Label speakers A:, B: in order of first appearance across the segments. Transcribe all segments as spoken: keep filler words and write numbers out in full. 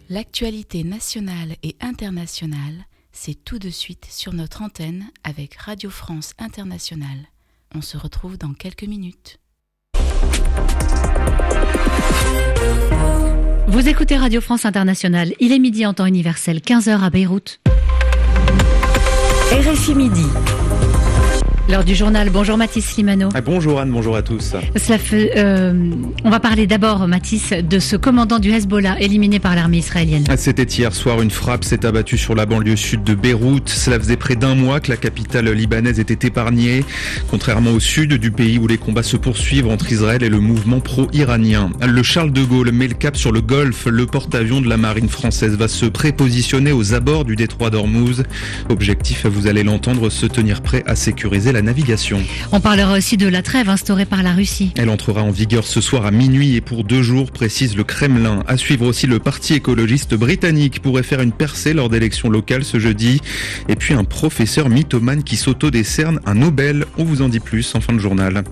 A: L'actualité nationale et internationale, c'est tout de suite sur notre antenne avec Radio France Internationale. On se retrouve dans quelques minutes.
B: Vous écoutez Radio France Internationale. Il est midi en temps universel, quinze heures à Beyrouth.
C: R F I Midi.
B: L'heure du journal. Bonjour Mathis Slimano.
D: Ah, bonjour Anne, bonjour à tous.
B: Cela fait, euh, on va parler d'abord, Mathis, de ce commandant du Hezbollah éliminé par l'armée israélienne.
D: C'était hier soir, une frappe s'est abattue sur la banlieue sud de Beyrouth. Cela faisait près d'un mois que la capitale libanaise était épargnée, contrairement au sud du pays où les combats se poursuivent entre Israël et le mouvement pro-iranien. Le Charles de Gaulle met le cap sur le Golfe. Le porte-avions de la marine française va se prépositionner aux abords du détroit d'Ormuz. Objectif, vous allez l'entendre, se tenir prêt à sécuriser la navigation.
B: On parlera aussi de la trêve instaurée par la Russie.
D: Elle entrera en vigueur ce soir à minuit et pour deux jours, précise le Kremlin. À suivre aussi, le parti écologiste britannique pourrait faire une percée lors d'élections locales ce jeudi. Et puis un professeur mythomane qui s'auto-décerne un Nobel. On vous en dit plus en fin de journal.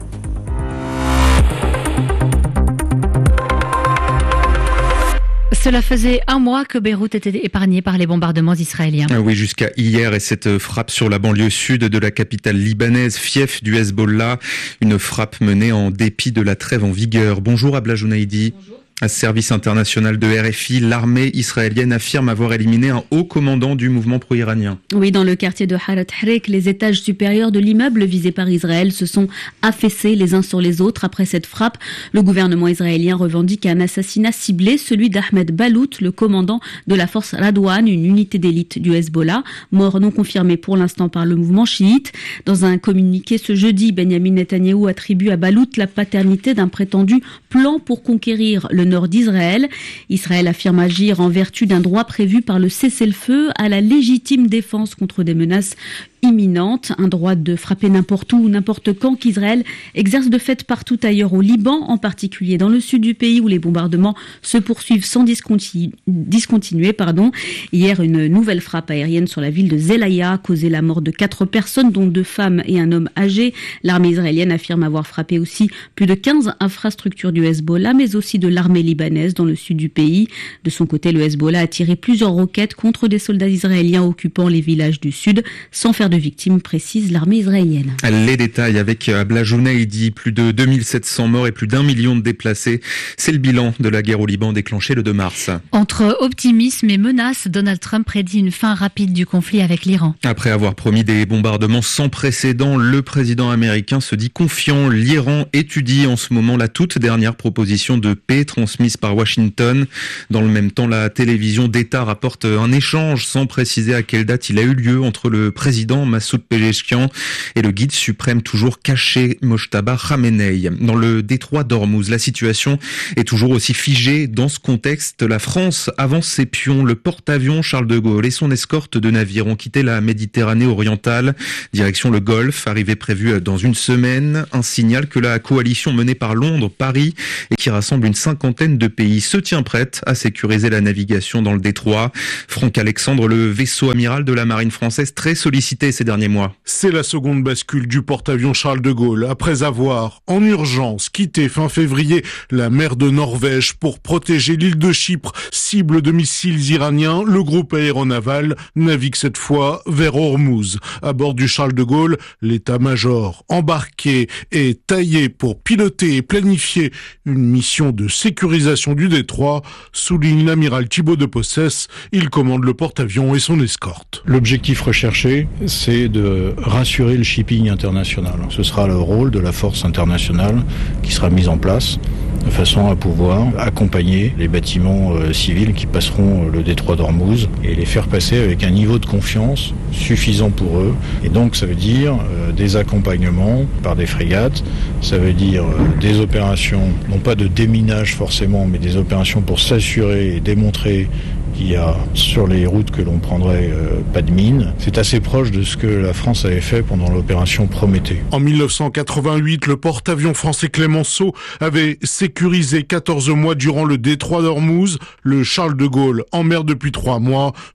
B: Cela faisait un mois que Beyrouth était épargnée par les bombardements israéliens.
D: Ah oui, jusqu'à hier, et cette frappe sur la banlieue sud de la capitale libanaise, fief du Hezbollah, une frappe menée en dépit de la trêve en vigueur. Bonjour Abla Jounaidi. Bonjour. À service international de R F I, l'armée israélienne affirme avoir éliminé un haut commandant du mouvement pro-iranien.
E: Oui, dans le quartier de Harat Hreik, les étages supérieurs de l'immeuble visé par Israël se sont affaissés les uns sur les autres après cette frappe. Le gouvernement israélien revendique un assassinat ciblé, celui d'Ahmed Balout, le commandant de la force Radwan, une unité d'élite du Hezbollah, mort non confirmé pour l'instant par le mouvement chiite. Dans un communiqué ce jeudi, Benjamin Netanyahou attribue à Balout la paternité d'un prétendu plan pour conquérir le nord d'Israël. Israël affirme agir en vertu d'un droit prévu par le cessez-le-feu à la légitime défense contre des menaces imminente, un droit de frapper n'importe où ou n'importe quand qu'Israël exerce de fait partout ailleurs au Liban, en particulier dans le sud du pays où les bombardements se poursuivent sans discontinu- discontinuer. Pardon. Hier, une nouvelle frappe aérienne sur la ville de Zelaya a causé la mort de quatre personnes, dont deux femmes et un homme âgé. L'armée israélienne affirme avoir frappé aussi plus de quinze infrastructures du Hezbollah, mais aussi de l'armée libanaise dans le sud du pays. De son côté, le Hezbollah a tiré plusieurs roquettes contre des soldats israéliens occupant les villages du sud, sans faire de victimes, précise l'armée israélienne.
D: Les détails avec Abla Jounaidi, plus de deux mille sept cents morts et plus d'un million de déplacés. C'est le bilan de la guerre au Liban déclenchée le deux mars.
B: Entre optimisme et menaces, Donald Trump prédit une fin rapide du conflit avec l'Iran.
D: Après avoir promis des bombardements sans précédent, le président américain se dit confiant. L'Iran étudie en ce moment la toute dernière proposition de paix transmise par Washington. Dans le même temps, la télévision d'État rapporte un échange sans préciser à quelle date il a eu lieu entre le président Massoud Pezeshkian et le guide suprême toujours caché Mojtaba Khamenei. Dans le détroit d'Ormuz, la situation est toujours aussi figée. Dans ce contexte, la France avance ses pions. Le porte-avions Charles de Gaulle et son escorte de navires ont quitté la Méditerranée orientale, direction le Golfe, arrivée prévue dans une semaine. Un signal que la coalition menée par Londres, Paris et qui rassemble une cinquantaine de pays se tient prête à sécuriser la navigation dans le détroit. Franck Alexandre, le vaisseau amiral de la marine française, très sollicité ces derniers mois.
F: C'est la seconde bascule du porte-avions Charles de Gaulle, après avoir, en urgence, quitté fin février la mer de Norvège pour protéger l'île de Chypre, cible de missiles iraniens. Le groupe aéronaval navigue cette fois vers Ormuz. À bord du Charles de Gaulle, l'état-major embarqué et taillé pour piloter et planifier une mission de sécurisation du détroit, souligne l'amiral Thibaut de Possès. Il commande le porte-avions et son escorte.
G: L'objectif recherché, c'est de rassurer le shipping international. Ce sera le rôle de la force internationale qui sera mise en place de façon à pouvoir accompagner les bâtiments euh, civils qui passeront le détroit d'Ormuz et les faire passer avec un niveau de confiance suffisant pour eux. Et donc ça veut dire euh, des accompagnements par des frégates, ça veut dire euh, des opérations, non pas de déminage forcément, mais des opérations pour s'assurer et démontrer qu'il y a sur les routes que l'on prendrait euh, pas de mines. C'est assez proche de ce que la France avait fait pendant l'opération Prométhée.
F: En mille neuf cent quatre-vingt-huit, le porte-avions français Clemenceau avait sécurisé quatorze mois durant le détroit d'Ormuz. Le Charles de Gaulle, en mer depuis trois mois,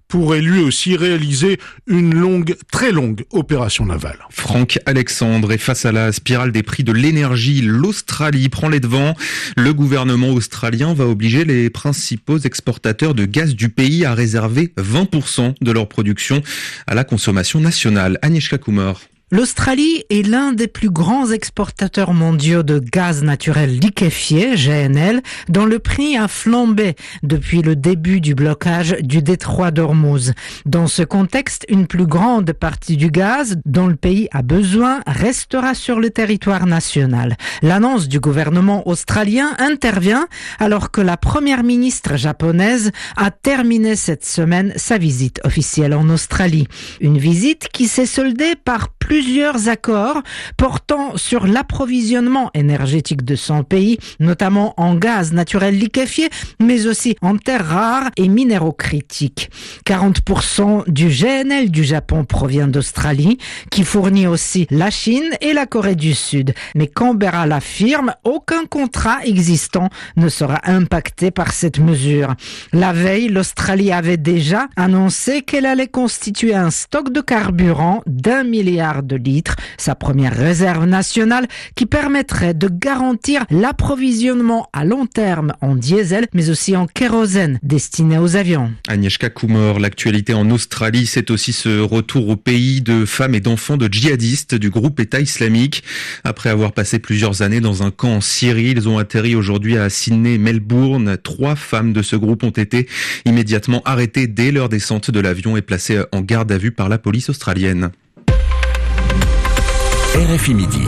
F: pourrait lui aussi réaliser une longue, très longue opération navale.
D: Franck Alexandre, et face à la spirale des prix de l'énergie, l'Australie prend les devants. Le gouvernement australien va obliger les principaux exportateurs de gaz du pays à réserver vingt pour cent de leur production à la consommation nationale. Agnieszka Kumor.
C: L'Australie est l'un des plus grands exportateurs mondiaux de gaz naturel liquéfié, G N L, dont le prix a flambé depuis le début du blocage du détroit d'Ormuz. Dans ce contexte, une plus grande partie du gaz dont le pays a besoin restera sur le territoire national. L'annonce du gouvernement australien intervient alors que la première ministre japonaise a terminé cette semaine sa visite officielle en Australie. Une visite qui s'est soldée par plus Plusieurs accords portant sur l'approvisionnement énergétique de son pays, notamment en gaz naturel liquéfié, mais aussi en terres rares et minéraux critiques. quarante pour cent du G N L du Japon provient d'Australie, qui fournit aussi la Chine et la Corée du Sud. Mais Canberra l'affirme, aucun contrat existant ne sera impacté par cette mesure. La veille, l'Australie avait déjà annoncé qu'elle allait constituer un stock de carburant d'un milliard de litres, sa première réserve nationale qui permettrait de garantir l'approvisionnement à long terme en diesel, mais aussi en kérosène destiné aux avions.
D: Agnieszka Kumor, l'actualité en Australie, c'est aussi ce retour au pays de femmes et d'enfants de djihadistes du groupe État islamique. Après avoir passé plusieurs années dans un camp en Syrie, ils ont atterri aujourd'hui à Sydney, Melbourne. Trois femmes de ce groupe ont été immédiatement arrêtées dès leur descente de l'avion et placées en garde à vue par la police australienne.
H: R F I Midi.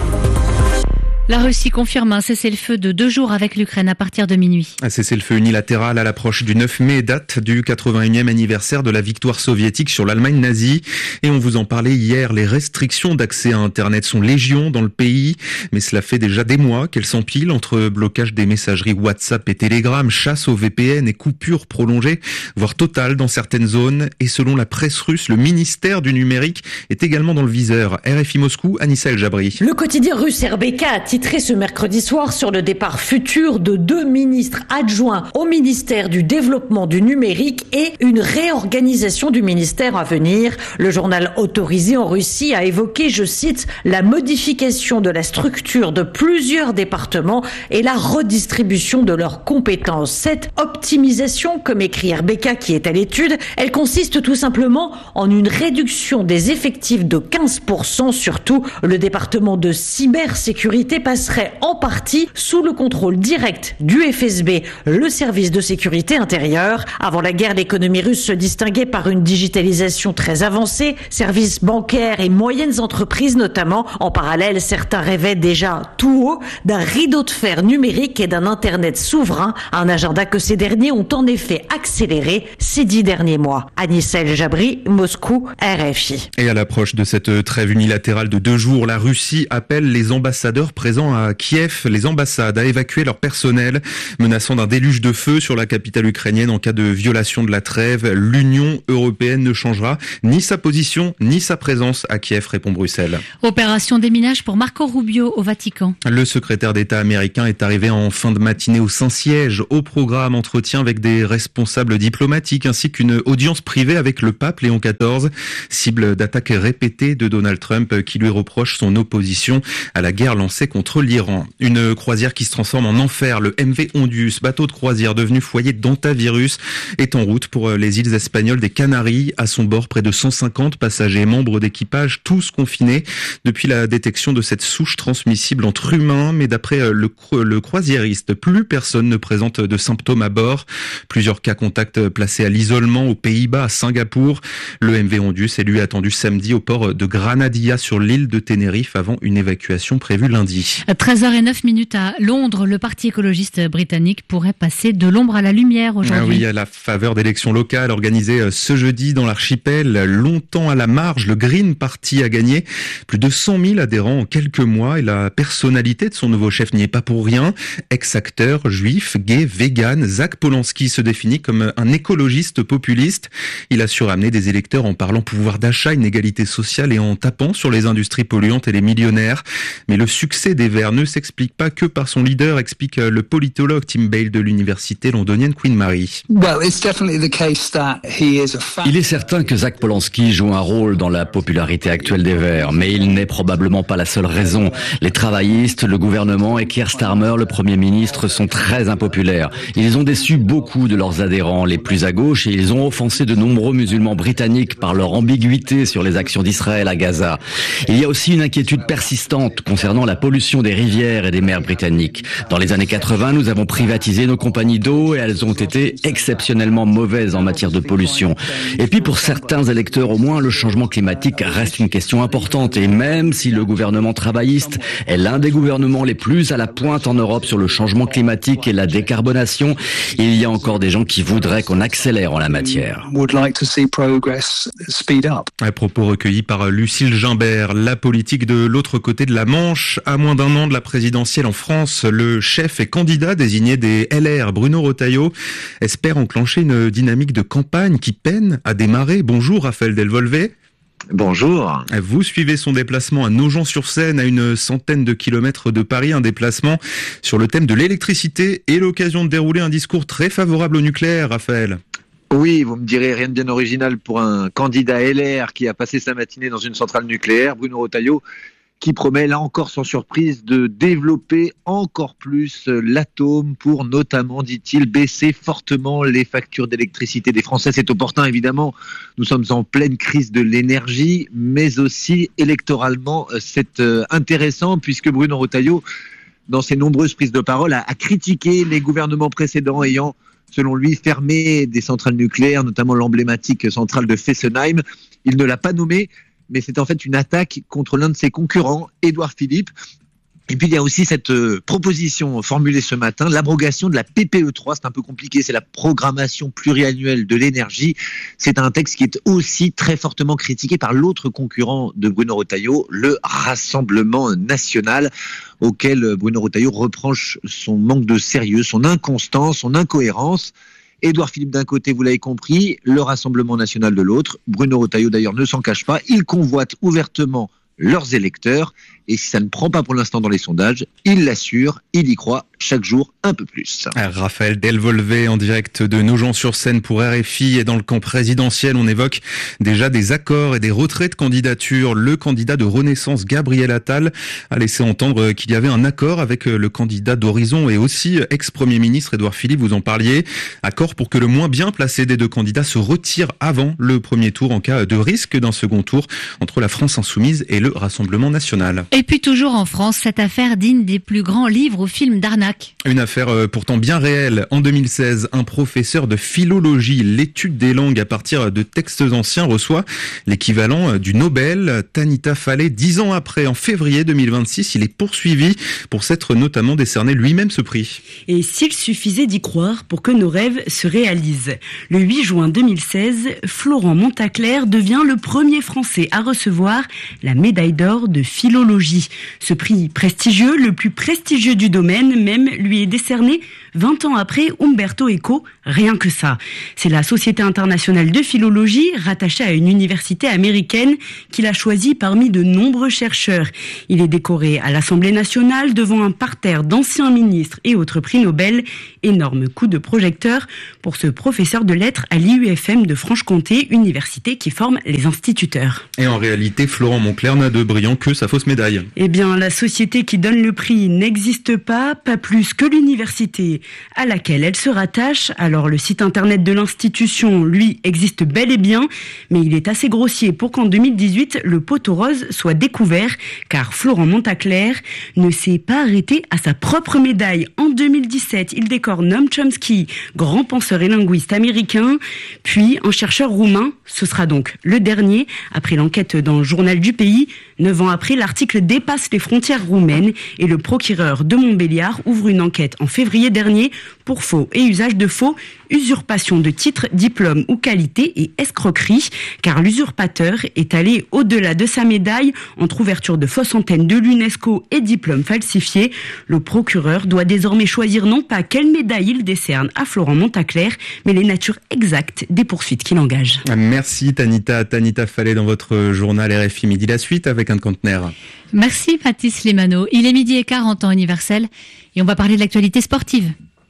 B: La Russie confirme un cessez-le-feu de deux jours avec l'Ukraine à partir de minuit.
D: Un cessez-le-feu unilatéral à l'approche du neuf mai, date du quatre-vingt-unième anniversaire de la victoire soviétique sur l'Allemagne nazie. Et on vous en parlait hier, les restrictions d'accès à Internet sont légion dans le pays. Mais cela fait déjà des mois qu'elles s'empilent entre blocage des messageries WhatsApp et Telegram, chasse aux V P N et coupures prolongées, voire totales dans certaines zones. Et selon la presse russe, le ministère du numérique est également dans le viseur. R F I Moscou, Anissa El Jabri.
I: Le quotidien russe R B K a titré ce mercredi soir sur le départ futur de deux ministres adjoints au ministère du Développement du Numérique et une réorganisation du ministère à venir. Le journal autorisé en Russie a évoqué, je cite, la modification de la structure de plusieurs départements et la redistribution de leurs compétences. Cette optimisation, comme écrit R B K qui est à l'étude, elle consiste tout simplement en une réduction des effectifs de quinze pour cent. Surtout, le département de cybersécurité passerait en partie sous le contrôle direct du F S B, le service de sécurité intérieure. Avant la guerre, l'économie russe se distinguait par une digitalisation très avancée, services bancaires et moyennes entreprises notamment. En parallèle, certains rêvaient déjà tout haut d'un rideau de fer numérique et d'un Internet souverain, un agenda que ces derniers ont en effet accéléré ces dix derniers mois. Anissa El Jabri, Moscou, R F I.
D: Et à l'approche de cette trêve unilatérale de deux jours, la Russie appelle les ambassadeurs présents à Kiev, les ambassades à évacuer leur personnel, menaçant d'un déluge de feu sur la capitale ukrainienne en cas de violation de la trêve. L'Union européenne ne changera ni sa position ni sa présence à Kiev, répond Bruxelles.
B: Opération déminage pour Marco Rubio au Vatican.
D: Le secrétaire d'État américain est arrivé en fin de matinée au Saint-Siège. Au programme, entretien avec des responsables diplomatiques ainsi qu'une audience privée avec le pape Léon quatorze, cible d'attaques répétées de Donald Trump qui lui reproche son opposition à la guerre lancée contre l'Iran. Une croisière qui se transforme en enfer, le M V Ondius, bateau de croisière devenu foyer d'hantavirus, est en route pour les îles espagnoles des Canaries. À son bord, près de cent cinquante passagers et membres d'équipage, tous confinés depuis la détection de cette souche transmissible entre humains. Mais d'après le, le croisiériste, plus personne ne présente de symptômes à bord. Plusieurs cas contacts placés à l'isolement aux Pays-Bas, à Singapour. Le M V Ondius est lui attendu samedi au port de Granadilla sur l'île de Tenerife avant une évacuation prévue lundi.
B: treize heures zéro neuf à Londres, le parti écologiste britannique pourrait passer de l'ombre à la lumière aujourd'hui.
D: Ah oui, à la faveur d'élections locales organisées ce jeudi dans l'archipel. Longtemps à la marge, le Green Party a gagné plus de cent mille adhérents en quelques mois et la personnalité de son nouveau chef n'y est pas pour rien. Ex-acteur, juif, gay, vegan, Zach Polanski se définit comme un écologiste populiste. Il a su ramener des électeurs en parlant pouvoir d'achat, inégalité sociale et en tapant sur les industries polluantes et les millionnaires. Mais le succès des des Verts ne s'explique pas que par son leader, explique le politologue Tim Bale de l'université londonienne Queen Mary.
H: Il est certain que Zach Polanski joue un rôle dans la popularité actuelle des Verts, mais il n'est probablement pas la seule raison. Les travaillistes, le gouvernement et Keir Starmer, le Premier ministre, sont très impopulaires. Ils ont déçu beaucoup de leurs adhérents les plus à gauche et ils ont offensé de nombreux musulmans britanniques par leur ambiguïté sur les actions d'Israël à Gaza. Il y a aussi une inquiétude persistante concernant la pollution des rivières et des mers britanniques. Dans les années quatre-vingts, nous avons privatisé nos compagnies d'eau et elles ont été exceptionnellement mauvaises en matière de pollution. Et puis pour certains électeurs au moins, le changement climatique reste une question importante. Et même si le gouvernement travailliste est l'un des gouvernements les plus à la pointe en Europe sur le changement climatique et la décarbonation, il y a encore des gens qui voudraient qu'on accélère en la matière.
D: À propos recueillis par Lucille Gimbert, la politique de l'autre côté de la Manche. À moins d'un an de la présidentielle en France, le chef et candidat désigné des L R, Bruno Retailleau, espère enclencher une dynamique de campagne qui peine à démarrer. Bonjour Raphaël Delvolvé.
J: Bonjour.
D: Vous suivez son déplacement à Nogent-sur-Seine, à une centaine de kilomètres de Paris, un déplacement sur le thème de l'électricité et l'occasion de dérouler un discours très favorable au nucléaire, Raphaël.
J: Oui, vous me direz, rien de bien original pour un candidat L R qui a passé sa matinée dans une centrale nucléaire, Bruno Retailleau, qui promet là encore sans surprise de développer encore plus l'atome pour notamment, dit-il, baisser fortement les factures d'électricité des Français. C'est opportun évidemment, nous sommes en pleine crise de l'énergie, mais aussi électoralement c'est intéressant puisque Bruno Retailleau, dans ses nombreuses prises de parole, a, a critiqué les gouvernements précédents ayant, selon lui, fermé des centrales nucléaires, notamment l'emblématique centrale de Fessenheim. Il ne l'a pas nommé, mais c'est en fait une attaque contre l'un de ses concurrents, Édouard Philippe. Et puis il y a aussi cette euh, proposition formulée ce matin, l'abrogation de la P P E trois, c'est un peu compliqué, c'est la programmation pluriannuelle de l'énergie. C'est un texte qui est aussi très fortement critiqué par l'autre concurrent de Bruno Retailleau, le Rassemblement national, auquel Bruno Retailleau reproche son manque de sérieux, son inconstance, son incohérence. Édouard Philippe d'un côté, vous l'avez compris, le Rassemblement national de l'autre. Bruno Retailleau d'ailleurs ne s'en cache pas, il convoite ouvertement leurs électeurs. Et si ça ne prend pas pour l'instant dans les sondages, il l'assure, il y croit chaque jour un peu plus.
D: Raphaël Delvolvé en direct de Nogent-sur-Seine pour R F I. Et dans le camp présidentiel, on évoque déjà des accords et des retraits de candidature. Le candidat de Renaissance, Gabriel Attal, a laissé entendre qu'il y avait un accord avec le candidat d'Horizon et aussi ex-premier ministre Édouard Philippe, vous en parliez. Accord pour que le moins bien placé des deux candidats se retire avant le premier tour en cas de risque d'un second tour entre la France insoumise et le Rassemblement national.
B: Et puis toujours en France, cette affaire digne des plus grands livres ou films d'arnaque.
D: Une affaire pourtant bien réelle. En deux mille seize, un professeur de philologie, l'étude des langues à partir de textes anciens, reçoit l'équivalent du Nobel. Tanita Fallet, dix ans après, en février deux mille vingt-six, il est poursuivi pour s'être notamment décerné lui-même ce prix.
K: Et s'il suffisait d'y croire pour que nos rêves se réalisent. Le huit juin deux mille seize, Florent Montaclair devient le premier Français à recevoir la médaille d'or de philologie. Ce prix prestigieux, le plus prestigieux du domaine même, lui est décerné vingt ans après Umberto Eco, rien que ça. C'est la Société internationale de philologie, rattachée à une université américaine, qui l'a choisi parmi de nombreux chercheurs. Il est décoré à l'Assemblée nationale devant un parterre d'anciens ministres et autres prix Nobel. Énorme coup de projecteur pour ce professeur de lettres à l'I U F M de Franche-Comté, université qui forme les instituteurs.
D: Et en réalité, Florent Montclair n'a de brillant que sa fausse médaille.
K: Eh bien, la société qui donne le prix n'existe pas, pas plus que l'université à laquelle elle se rattache. Alors, le site internet de l'institution, lui, existe bel et bien, mais il est assez grossier pour qu'en deux mille dix-huit, le poteau rose soit découvert, car Florent Montaclair ne s'est pas arrêté à sa propre médaille. En deux mille dix-sept, il décore Noam Chomsky, grand penseur et linguiste américain, puis un chercheur roumain. Ce sera donc le dernier, après l'enquête dans le journal du Pays. Neuf ans après, l'article dépasse les frontières roumaines et le procureur de Montbéliard ouvre une enquête en février dernier dernier pour faux et usage de faux, usurpation de titres, diplômes ou qualités et escroquerie, car l'usurpateur est allé au-delà de sa médaille entre ouverture de fausses antennes de l'UNESCO et diplômes falsifiés. Le procureur doit désormais choisir non pas quelle médaille il décerne à Florent Montaclair, mais les natures exactes des poursuites qu'il engage.
D: Merci Tanita. Tanita Fallet dans votre journal R F I Midi. La suite avec un conteneur.
B: Merci Mathis Lemano. Il est midi et quart en temps universel et on va parler de l'actualité sportive.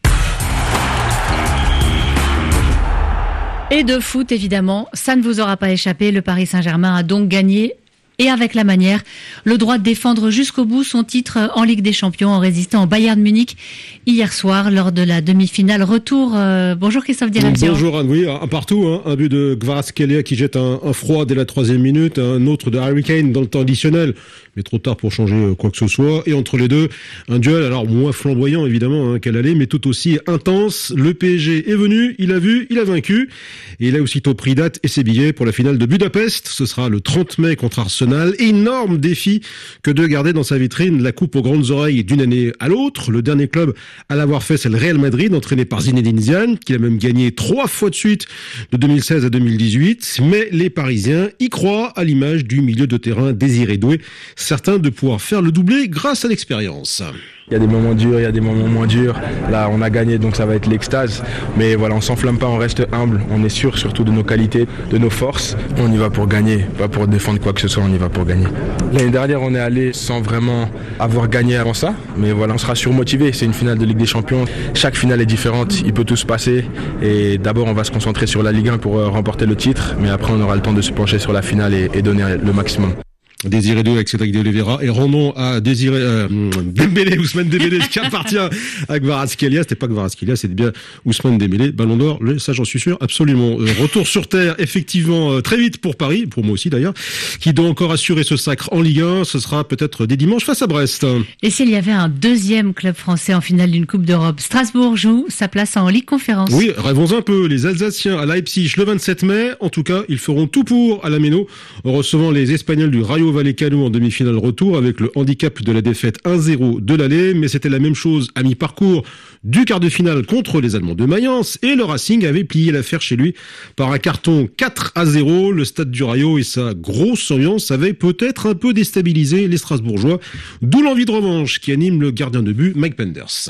B: Et de foot, évidemment, ça ne vous aura pas échappé. Le Paris Saint-Germain a donc gagné, et avec la manière, le droit de défendre jusqu'au bout son titre en Ligue des Champions en résistant au Bayern Munich hier soir lors de la demi-finale retour. Euh, bonjour Christophe Diremzian.
L: Bonjour Anne, oui, un partout, hein, un but de Kvaratskhelia qui jette un, un froid dès la troisième minute, un autre de Harry Kane dans le temps additionnel, mais trop tard pour changer quoi que ce soit. Et entre les deux, un duel, alors moins flamboyant évidemment hein, qu'à l'aller, mais tout aussi intense. Le P S G est venu, il a vu, il a vaincu, et il a aussitôt pris date et ses billets pour la finale de Budapest. Ce sera le trente mai contre Arsenal. Énorme défi que de garder dans sa vitrine la coupe aux grandes oreilles d'une année à l'autre. Le dernier club à l'avoir fait, c'est le Real Madrid, entraîné par Zinedine Zidane, qui a même gagné trois fois de suite de deux mille seize à deux mille dix-huit. Mais les Parisiens y croient à l'image du milieu de terrain Désiré Doué, certain de pouvoir faire le doublé grâce à l'expérience.
M: Il y a des moments durs, il y a des moments moins durs. Là, on a gagné, donc ça va être l'extase. Mais voilà, on s'enflamme pas, on reste humble. On est sûr surtout de nos qualités, de nos forces. On y va pour gagner, pas pour défendre quoi que ce soit, on y va pour gagner. L'année dernière, on est allé sans vraiment avoir gagné avant ça. Mais voilà, on sera surmotivé. C'est une finale de Ligue des Champions. Chaque finale est différente, il peut tout se passer. Et d'abord, on va se concentrer sur la Ligue un pour remporter le titre. Mais après, on aura le temps de se pencher sur la finale et, et donner le maximum.
L: Désiré Doué avec Cédric de Oliveira et rendons à Désiré euh, Dembélé, Ousmane Dembélé qui appartient à Kvaratskhelia. C'était pas Kvaratskhelia, c'était bien Ousmane Dembélé, Ballon d'Or, ça j'en suis sûr absolument. Euh, retour sur terre effectivement euh, très vite pour Paris, pour moi aussi d'ailleurs, qui doit encore assurer ce sacre en Ligue un. Ce sera peut-être dès dimanche face à Brest.
B: Et s'il y avait un deuxième club français en finale d'une Coupe d'Europe, Strasbourg joue sa place en Ligue Conférence.
L: Oui, rêvons un peu. Les Alsaciens à Leipzig le vingt-sept mai. En tout cas, ils feront tout pour à la Méno en recevant les Espagnols du Rayo Vallecano en demi-finale retour avec le handicap de la défaite un zéro de l'aller, mais c'était la même chose à mi-parcours du quart de finale contre les Allemands de Mayence et le Racing avait plié l'affaire chez lui par un carton quatre à zéro. Le stade du Rayo et sa grosse ambiance avaient peut-être un peu déstabilisé les Strasbourgeois, d'où l'envie de revanche qui anime le gardien de but Mike Penders.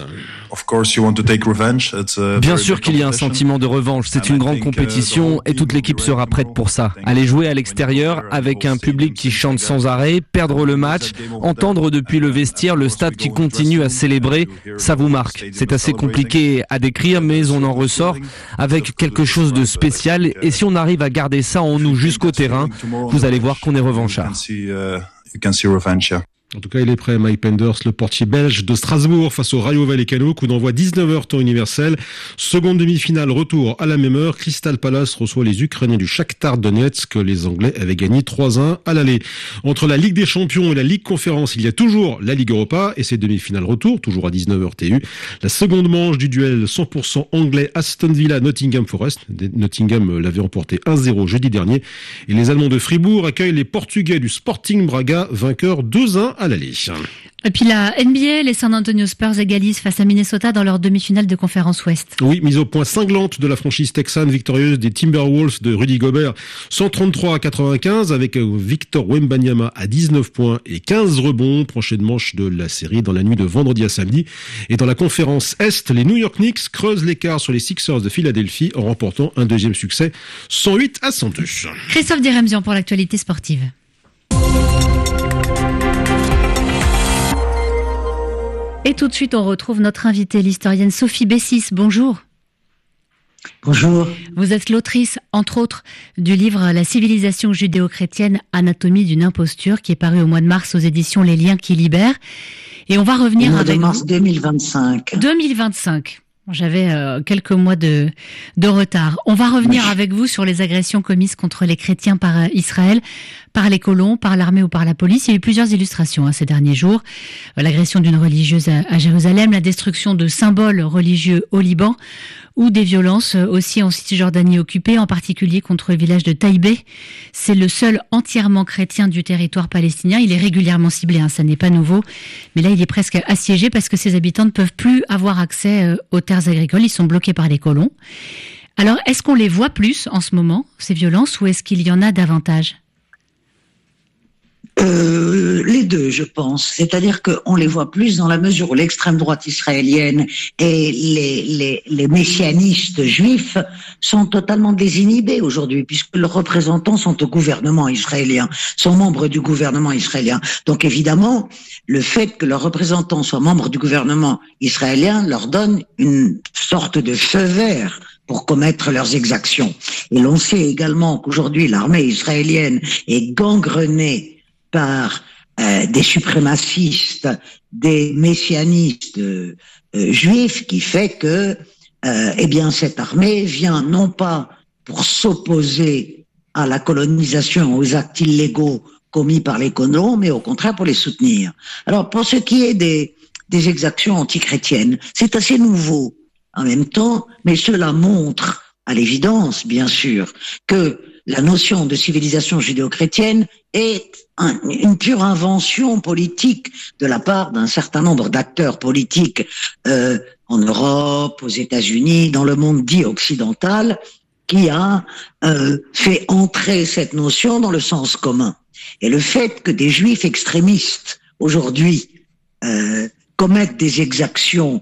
N: Bien sûr qu'il y a un sentiment de revanche, c'est une grande compétition et toute l'équipe sera prête pour ça. Aller jouer à l'extérieur avec un public qui chante sans arrêt, perdre le match, entendre depuis le vestiaire le stade qui continue à célébrer, ça vous marque. C'est assez compliqué à décrire, mais on en ressort avec quelque chose de spécial. Et si on arrive à garder ça en nous jusqu'au terrain, vous allez voir qu'on est revanchard.
L: En tout cas, il est prêt, Mike Penders, le portier belge de Strasbourg face au Rayo Vallecano, coup d'envoi dix-neuf heures temps universel. Seconde demi-finale, retour à la même heure. Crystal Palace reçoit les Ukrainiens du Shakhtar Donetsk, que les Anglais avaient gagné trois un à l'aller. Entre la Ligue des Champions et la Ligue Conférence, il y a toujours la Ligue Europa et ses demi-finales retour, toujours à dix-neuf heures T U. La seconde manche du duel cent pour cent anglais Aston Villa Nottingham Forest. Nottingham l'avait emporté un zéro jeudi dernier. Et les Allemands de Fribourg accueillent les Portugais du Sporting Braga, vainqueurs deux un à l'aller.
B: Et puis la N B A, les San Antonio Spurs égalisent face à Minnesota dans leur demi-finale de conférence Ouest.
L: Oui, mise au point cinglante de la franchise texane victorieuse des Timberwolves de Rudy Gobert, cent trente-trois à quatre-vingt-quinze avec Victor Wembanyama à dix-neuf points et quinze rebonds. Prochaine manche de la série dans la nuit de vendredi à samedi. Et dans la conférence Est, les New York Knicks creusent l'écart sur les Sixers de Philadelphie en remportant un deuxième succès cent huit à cent deux.
B: Christophe Diremzian pour l'actualité sportive. Et tout de suite, on retrouve notre invitée, l'historienne Sophie Bessis. Bonjour.
O: Bonjour.
B: Vous êtes l'autrice, entre autres, du livre « La civilisation judéo-chrétienne, anatomie d'une imposture » qui est paru au mois de mars aux éditions Les Liens qui libèrent. Et on va revenir
O: au mois
B: avec
O: de mars
B: vous.
O: deux mille vingt-cinq.
B: deux mille vingt-cinq. J'avais euh, quelques mois de, de retard. On va revenir oui. avec vous sur les agressions commises contre les chrétiens par euh, Israël. par les colons, par l'armée ou par la police. Il y a eu plusieurs illustrations hein, ces derniers jours. L'agression d'une religieuse à, à Jérusalem, la destruction de symboles religieux au Liban, ou des violences aussi en Cisjordanie occupée, en particulier contre le village de Taïbé. C'est le seul entièrement chrétien du territoire palestinien. Il est régulièrement ciblé, hein, ça n'est pas nouveau. Mais là, il est presque assiégé parce que ses habitants ne peuvent plus avoir accès aux terres agricoles. Ils sont bloqués par les colons. Alors, est-ce qu'on les voit plus en ce moment, ces violences, ou est-ce qu'il y en a davantage ?
O: Euh, les deux, je pense. C'est-à-dire qu'on les voit plus dans la mesure où l'extrême droite israélienne et les, les, les messianistes juifs sont totalement désinhibés aujourd'hui, puisque leurs représentants sont au gouvernement israélien, sont membres du gouvernement israélien. Donc évidemment, le fait que leurs représentants soient membres du gouvernement israélien leur donne une sorte de feu vert pour commettre leurs exactions. Et l'on sait également qu'aujourd'hui, l'armée israélienne est gangrenée par euh, des suprémacistes, des messianistes euh, juifs, qui fait que euh, eh bien cette armée vient non pas pour s'opposer à la colonisation, aux actes illégaux commis par les colons, mais au contraire pour les soutenir. Alors pour ce qui est des, des exactions antichrétiennes, c'est assez nouveau en même temps, mais cela montre à l'évidence, bien sûr, que la notion de civilisation judéo-chrétienne est un, une pure invention politique de la part d'un certain nombre d'acteurs politiques euh, en Europe, aux États-Unis, dans le monde dit occidental, qui a euh, fait entrer cette notion dans le sens commun. Et le fait que des juifs extrémistes, aujourd'hui, euh, commettent des exactions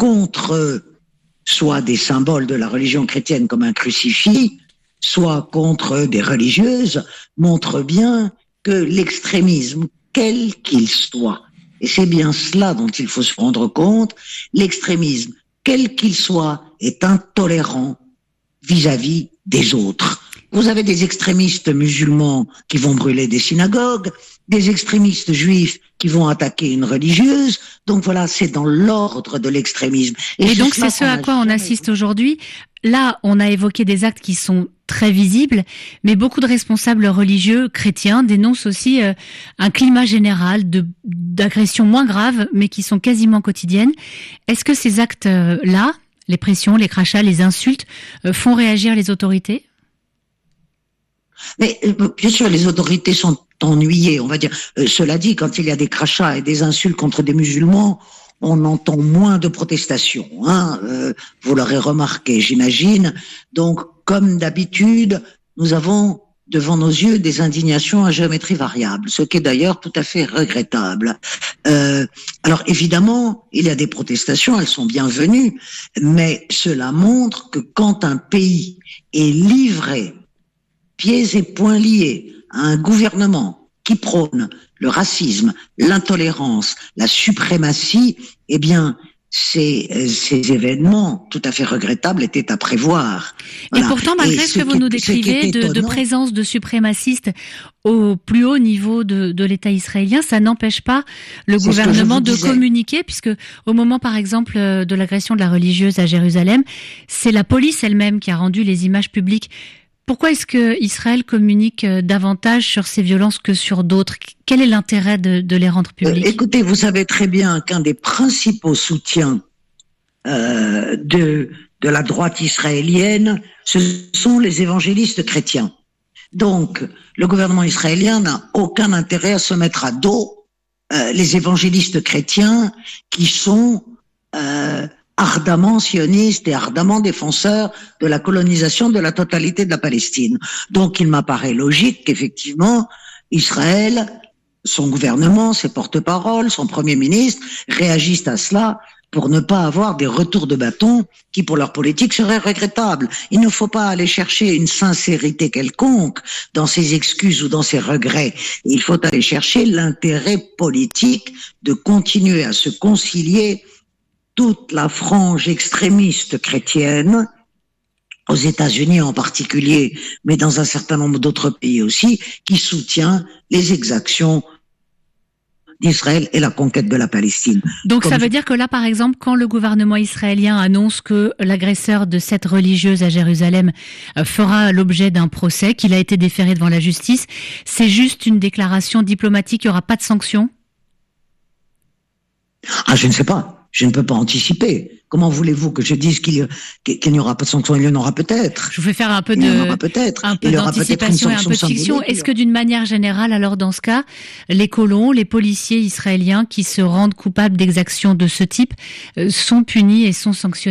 O: contre soit des symboles de la religion chrétienne comme un crucifix, soit contre des religieuses, montre bien que l'extrémisme, quel qu'il soit, et c'est bien cela dont il faut se rendre compte, l'extrémisme, quel qu'il soit, est intolérant vis-à-vis des autres. Vous avez des extrémistes musulmans qui vont brûler des synagogues, des extrémistes juifs qui vont attaquer une religieuse. Donc voilà, c'est dans l'ordre de l'extrémisme.
B: Et, Et donc c'est ce à quoi on assiste aujourd'hui. Là, on a évoqué des actes qui sont très visibles, mais beaucoup de responsables religieux chrétiens dénoncent aussi euh, un climat général de d'agressions moins graves, mais qui sont quasiment quotidiennes. Est-ce que ces actes-là, les pressions, les crachats, les insultes, euh, font réagir les autorités ?
O: Mais bien sûr, les autorités sont ennuyées, on va dire. Euh, cela dit, quand il y a des crachats et des insultes contre des musulmans, on entend moins de protestations. Hein, euh, vous l'aurez remarqué, j'imagine. Donc, comme d'habitude, nous avons devant nos yeux des indignations à géométrie variable, ce qui est d'ailleurs tout à fait regrettable. Euh, alors évidemment, il y a des protestations, elles sont bienvenues, mais cela montre que quand un pays est livré pieds et poings liés à un gouvernement qui prône le racisme, l'intolérance, la suprématie, eh bien, ces, ces événements tout à fait regrettables étaient à prévoir.
B: Voilà. Et pourtant, malgré et ce que vous nous décrivez de, de présence de suprémacistes au plus haut niveau de, de l'État israélien, ça n'empêche pas le c'est gouvernement de communiquer, puisque au moment, par exemple, de l'agression de la religieuse à Jérusalem, c'est la police elle-même qui a rendu les images publiques. Pourquoi est-ce que Israël communique davantage sur ces violences que sur d'autres ? Quel est l'intérêt de, de les rendre publiques ?
O: euh, Écoutez, vous savez très bien qu'un des principaux soutiens euh, de, de la droite israélienne, ce sont les évangélistes chrétiens. Donc, le gouvernement israélien n'a aucun intérêt à se mettre à dos euh, les évangélistes chrétiens qui sont euh, ardemment sionistes et ardemment défenseurs de la colonisation de la totalité de la Palestine. Donc il m'apparaît logique qu'effectivement Israël, son gouvernement, ses porte-paroles, son premier ministre réagissent à cela pour ne pas avoir des retours de bâton qui pour leur politique seraient regrettables. Il ne faut pas aller chercher une sincérité quelconque dans ses excuses ou dans ses regrets. Il faut aller chercher l'intérêt politique de continuer à se concilier toute la frange extrémiste chrétienne, aux États-Unis en particulier, mais dans un certain nombre d'autres pays aussi, qui soutient les exactions d'Israël et la conquête de la Palestine.
B: Donc
O: Comme
B: ça
O: je...
B: veut dire que là, par exemple, quand le gouvernement israélien annonce que l'agresseur de cette religieuse à Jérusalem fera l'objet d'un procès, qu'il a été déféré devant la justice, c'est juste une déclaration diplomatique, il n'y aura pas de sanctions ?
O: Ah, je ne sais pas. Je ne peux pas anticiper. Comment voulez-vous que je dise qu'il y, qu'il n'y aura pas de sanction ? Il y en aura peut-être.
B: Je vous fais faire un peu
O: Il y en
B: de,
O: aura peut-être.
B: un peu
O: Il y aura peut-être une
B: d'anticipation et un
O: sanction
B: peu de fiction.
O: symbolique.
B: Est-ce que d'une manière générale, alors dans ce cas, les colons, les policiers israéliens qui se rendent coupables d'exactions de ce type euh, sont punis et sont sanctionnés ?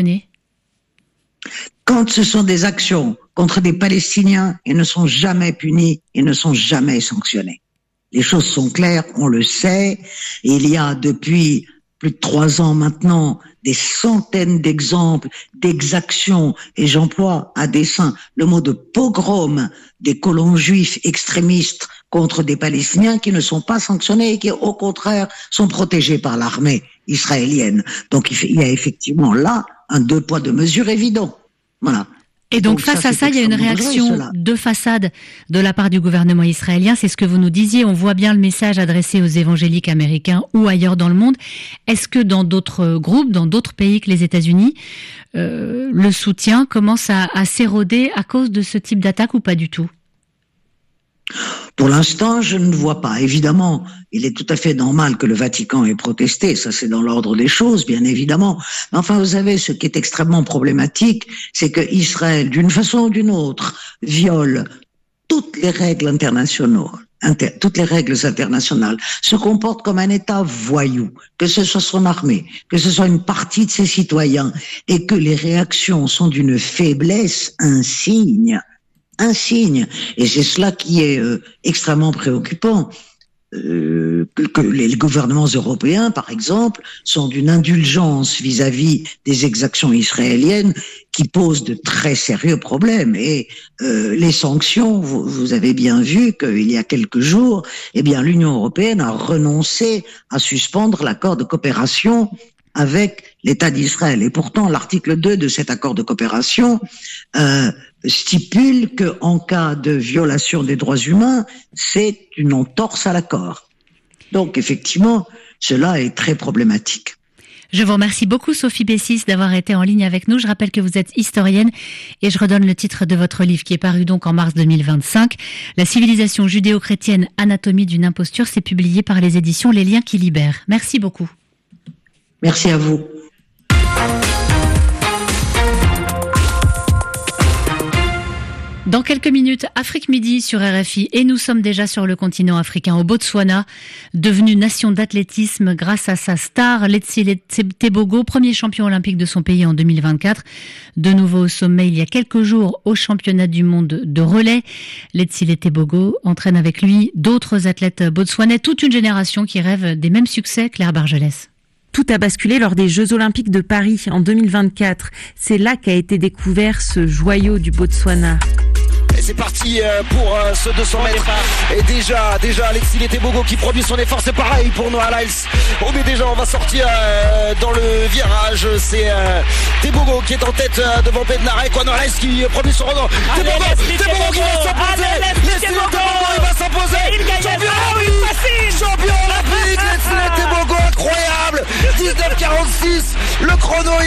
O: Quand ce sont des actions contre des Palestiniens, ils ne sont jamais punis, ils ne sont jamais sanctionnés. Les choses sont claires, on le sait. Et il y a depuis plus de trois ans maintenant, des centaines d'exemples d'exactions, et j'emploie à dessein le mot de pogrom des colons juifs extrémistes contre des Palestiniens qui ne sont pas sanctionnés et qui, au contraire, sont protégés par l'armée israélienne. Donc il y a effectivement là un deux poids deux mesures évident. Voilà.
B: Et donc,
O: donc
B: face
O: ça,
B: à ça, il y a une réaction
O: dangereux,
B: de façade de la part du gouvernement israélien. C'est ce que vous nous disiez. On voit bien le message adressé aux évangéliques américains ou ailleurs dans le monde. Est-ce que dans d'autres groupes, dans d'autres pays que les États-Unis, euh, le soutien commence à, à s'éroder à cause de ce type d'attaque ou pas du tout ?
O: Pour l'instant, je ne vois pas. Évidemment, il est tout à fait normal que le Vatican ait protesté. Ça, c'est dans l'ordre des choses, bien évidemment. Mais enfin, vous savez, ce qui est extrêmement problématique, c'est que Israël, d'une façon ou d'une autre, viole toutes les règles internationales. Inter- toutes les règles internationales, se comporte comme un État voyou, que ce soit son armée, que ce soit une partie de ses citoyens, et que les réactions sont d'une faiblesse insigne. Un signe, et c'est cela qui est euh, extrêmement préoccupant, euh, que, que les gouvernements européens, par exemple, sont d'une indulgence vis-à-vis des exactions israéliennes qui posent de très sérieux problèmes. Et euh, les sanctions, vous, vous avez bien vu qu'il y a quelques jours, eh bien, l'Union européenne a renoncé à suspendre l'accord de coopération avec l'État d'Israël. Et pourtant, l'article deux de cet accord de coopération euh, stipule que, en cas de violation des droits humains, c'est une entorse à l'accord. Donc, effectivement, cela est très problématique.
B: Je vous remercie beaucoup, Sophie Bessis, d'avoir été en ligne avec nous. Je rappelle que vous êtes historienne et je redonne le titre de votre livre qui est paru donc en mars deux mille vingt-cinq. La civilisation judéo-chrétienne, anatomie d'une imposture, c'est publié par les éditions Les Liens qui libèrent. Merci beaucoup.
O: Merci à vous.
B: Dans quelques minutes, Afrique Midi sur R F I et nous sommes déjà sur le continent africain au Botswana, devenu nation d'athlétisme grâce à sa star Letsile Tebogo, premier champion olympique de son pays en deux mille vingt-quatre. De nouveau au sommet il y a quelques jours au championnat du monde de relais. Letsile Tebogo entraîne avec lui d'autres athlètes botswanais, toute une génération qui rêve des mêmes succès. Claire Bargelès.
P: Tout a basculé lors des Jeux Olympiques de Paris en deux mille vingt-quatre. C'est là qu'a été découvert ce joyau du Botswana.
Q: Et c'est parti pour ce deux cents mètres. Et déjà, déjà, Letsile Tebogo qui produit son effort. C'est pareil pour Noah Lyles. On est déjà, on va sortir dans le virage. C'est Tebogo qui est en tête devant Bednarek. Quoi, Noah Lyles qui produit son rendement. Tebogo, Tebogo qui va s'imposer. Letsile Tebogo, il va s'imposer. Champion olympique, champion olympique. Letsile Tebogo, incroyable. dix-neuf quarante-six. Le chrono